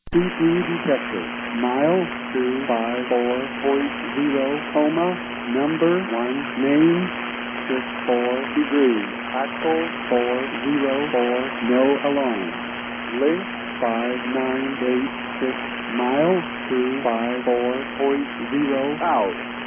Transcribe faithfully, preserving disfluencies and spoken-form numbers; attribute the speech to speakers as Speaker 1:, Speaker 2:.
Speaker 1: C three detector. Mile two five four point zero, coma, number one, name, six four degrees, axle four zero four, no alarm. Link five nine eight six, mile two five four point zero, out.